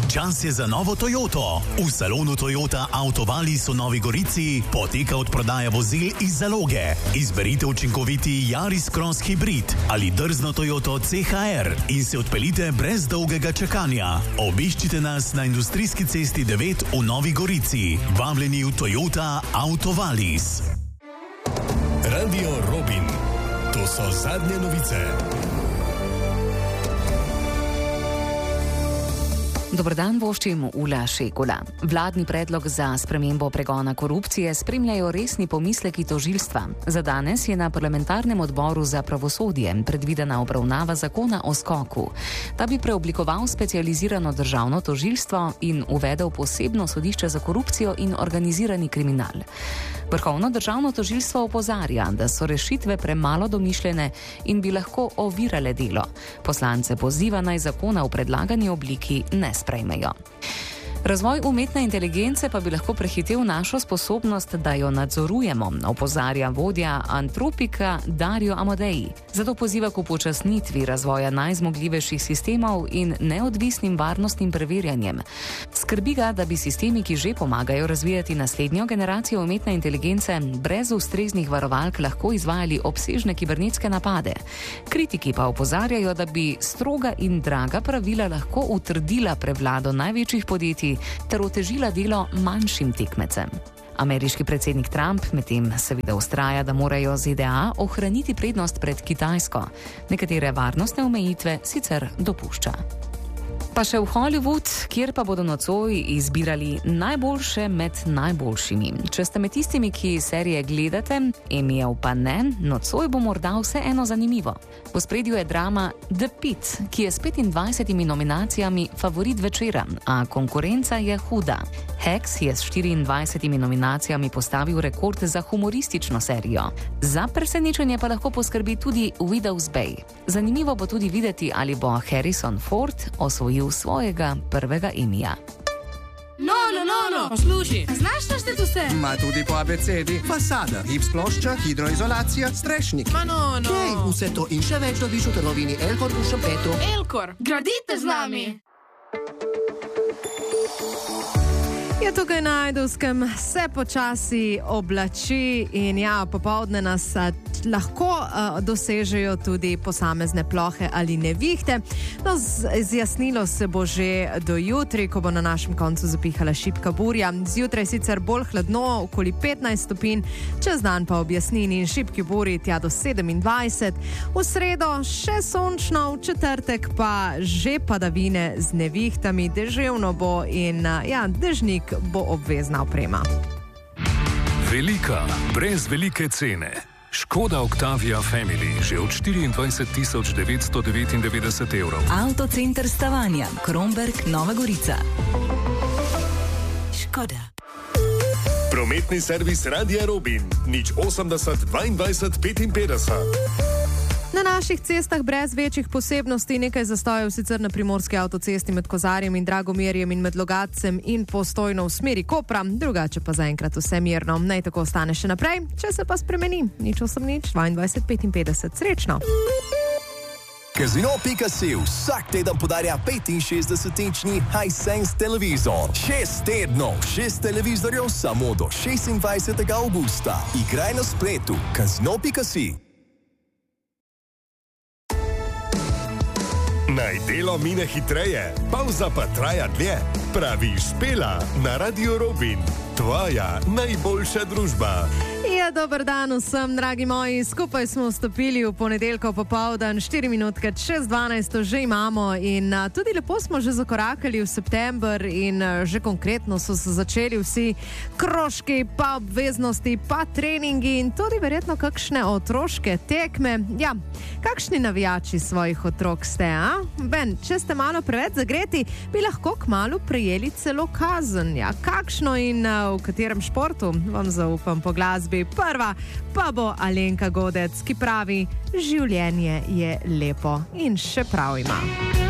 Čas je za novo Toyoto. V salonu Toyota Autovalis v Novi Gorici poteka odprodaja vozil iz zaloge. Izberite učinkoviti Yaris Cross Hybrid ali drzno Toyoto CHR in se odpeljite brez dolgega čakanja. Obiščite nas na Industrijski cesti 9 v Novi Gorici. Vabljeni v Toyota Autovalis. Radio Robin. To so zadnje novice. Dober dan, voščim Ula Šekula. Vladni predlog za spremembo pregona korupcije spremljajo resni pomisleki tožilstva. Za danes je na parlamentarnem odboru za pravosodje predvidena obravnava zakona o skoku. Ta bi preoblikoval specializirano državno tožilstvo in uvedel posebno sodišče za korupcijo in organizirani kriminal. Vrhovno državno tožilstvo opozarja, da so rešitve premalo domišljene in bi lahko ovirale delo. Poslance poziva naj zakona v predlagani obliki ne sprejmejo. Razvoj umetne inteligence pa bi lahko prehitel našo sposobnost, da jo nadzorujemo, opozarja vodja Antropika Dario Amodei. Zato poziva k upočasnitvi razvoja najzmogljivejših sistemov in neodvisnim varnostnim preverjanjem. Skrbi ga, da bi sistemi, ki že pomagajo razvijati naslednjo generacijo umetne inteligence, brez ustreznih varovalk lahko izvajali obsežne kibernetske napade. Kritiki pa opozarjajo, da bi stroga in draga pravila lahko utrdila prevlado največjih podjetij ter otežila delo manjšim tekmecem. Ameriški predsednik Trump medtem seveda vztraja, da morajo ZDA ohraniti prednost pred Kitajsko. Nekatere varnostne omejitve sicer dopušča. Pa še v Hollywood, kjer pa bodo nocoj izbirali najboljše med najboljšimi. Če ste med tistimi, ki serije gledate, Emmyjev pa ne, nocoj bo morda vseeno zanimivo. V ospredju je drama The Pitt, ki je s 25 nominacijami favorit večera, a konkurenca je huda. Hacks je s 24 nominacijami postavil rekord za humoristično serijo. Za presenečenje pa lahko poskrbi tudi Widow's Bay. Zanimivo bo tudi videti, ali bo Harrison Ford osvojil svojega prvega Emmyja. No, poslušaj, znaš našteti vse? Ma tudi po abecedi. Fasada, gips plošča, hidroizolacija, strešnik. No. Hej, vse to in še več dobiš v trgovini Elkor v Šempetu. Elkor, gradite z nami! Je tukaj na Ajdovskem, se počasi oblači in popoldne nas lahko dosežejo tudi posamezne plohe ali nevihte. No, zjasnilo se bo že do jutri, ko bo na našem koncu zapihala šibka burja. Zjutraj sicer bolj hladno, okoli 15 stopinj, čez dan pa objasnini in šibki burji tja do 27. V sredo še sončno, v četrtek pa že padavine z nevihtami, deževno bo in dežnik bo obvezna oprema. Velika, brez velike cene. Škoda Octavia Family že od 24.999 evrov. Avtocenter Stavanja, Kromberk, Nova Gorica. Škoda. Prometni servis Radia Robin. 080 22 55. Na naših cestah brez večjih posebnosti, nekaj zastojev sicer na primorski avtocesti med Kozarjem in Dragomirjem in med Logatcem in Postojno v smeri Kopra, drugače pa zaenkrat vse mirno. Naj tako ostane še naprej, če se pa spremeni. 080 22 55. Srečno! Casino.si vsak teden podarja 65-inčni Hisense televizor. 6 tednov, 6 televizorjev samo do 26. avgusta. Igraj na spletu. Casino.si. Naj delo mine hitreje, pauza pa traja dlje. Pravi Špela na Radio Robin. Tvoja najboljša družba. Dober dan vsem, dragi moji. Skupaj smo vstopili v ponedeljko popoldan, 4 minutke čez 12 že imamo in tudi lepo smo že zakorakali v september in že konkretno so se začeli vsi krožki, pa obveznosti, pa treningi in tudi verjetno kakšne otroške tekme. Kakšni navijači svojih otrok ste, a? Ben, če ste malo preveč zagreti, bi lahko kmalu prejeli celo kazen. Kakšno in v katerem športu? Vam zaupam po glasbi. Prva pa bo Alenka Godec, ki pravi, življenje je lepo in še prav ima.